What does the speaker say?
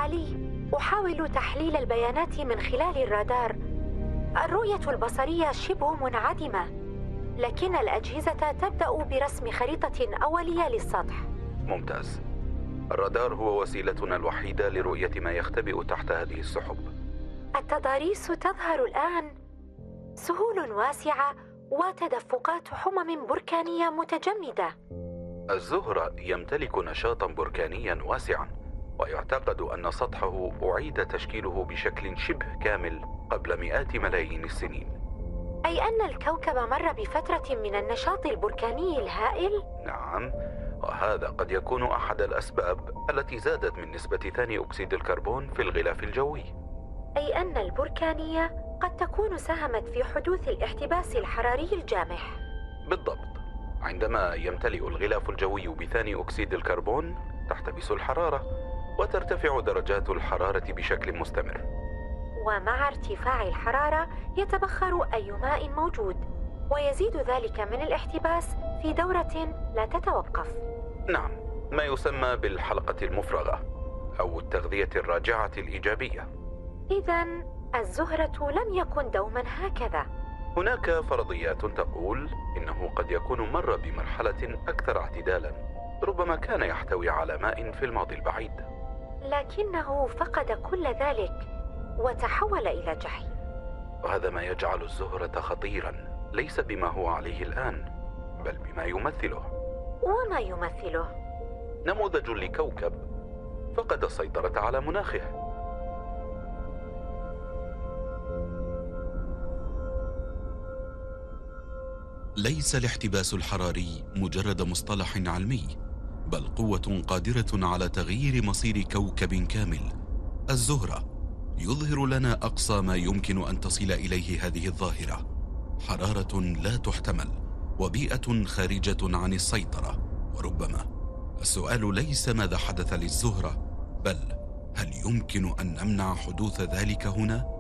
علي، أحاول تحليل البيانات من خلال الرادار. الرؤية البصرية شبه منعدمة، لكن الأجهزة تبدأ برسم خريطة أولية للسطح. ممتاز. الرادار هو وسيلتنا الوحيدة لرؤية ما يختبئ تحت هذه السحب. التضاريس تظهر الآن، سهول واسعة وتدفقات حمم بركانية متجمدة. الزهرة يمتلك نشاطا بركانيا واسعا، ويعتقد أن سطحه أعيد تشكيله بشكل شبه كامل قبل مئات ملايين السنين. أي أن الكوكب مر بفترة من النشاط البركاني الهائل؟ نعم، وهذا قد يكون أحد الأسباب التي زادت من نسبة ثاني أكسيد الكربون في الغلاف الجوي. أي أن البركانية قد تكون ساهمت في حدوث الاحتباس الحراري الجامح. بالضبط. عندما يمتلئ الغلاف الجوي بثاني أكسيد الكربون تحتبس الحرارة، وترتفع درجات الحرارة بشكل مستمر. ومع ارتفاع الحرارة يتبخر أي ماء موجود، ويزيد ذلك من الاحتباس في دورة لا تتوقف. نعم، ما يسمى بالحلقة المفرغة أو التغذية الراجعة الإيجابية. إذن الزهرة لم يكن دوما هكذا. هناك فرضيات تقول إنه قد يكون مر بمرحلة أكثر اعتدالا، ربما كان يحتوي على ماء في الماضي البعيد، لكنه فقد كل ذلك وتحول إلى جحيم. وهذا ما يجعل الزهرة خطيرا، ليس بما هو عليه الآن بل بما يمثله. وما يمثله؟ نموذج لكوكب فقد السيطرة على مناخه. ليس الاحتباس الحراري مجرد مصطلح علمي، بل قوة قادرة على تغيير مصير كوكب كامل. الزهرة يظهر لنا أقصى ما يمكن أن تصل إليه هذه الظاهرة: حرارة لا تحتمل، وبيئة خارجة عن السيطرة. وربما السؤال ليس ماذا حدث للزهرة، بل هل يمكن أن نمنع حدوث ذلك هنا؟